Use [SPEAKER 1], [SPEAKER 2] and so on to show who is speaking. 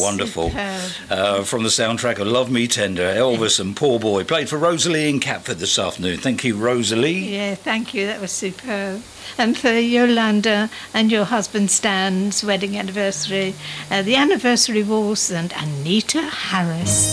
[SPEAKER 1] wonderful.
[SPEAKER 2] Superb.
[SPEAKER 1] From the soundtrack of Love Me Tender, Elvis and Poor Boy, played for Rosalie in Catford this afternoon. Thank you, Rosalie.
[SPEAKER 2] Yeah, thank you. That was superb. And for Yolanda and your husband Stan's wedding anniversary, the anniversary waltz and Anita Harris.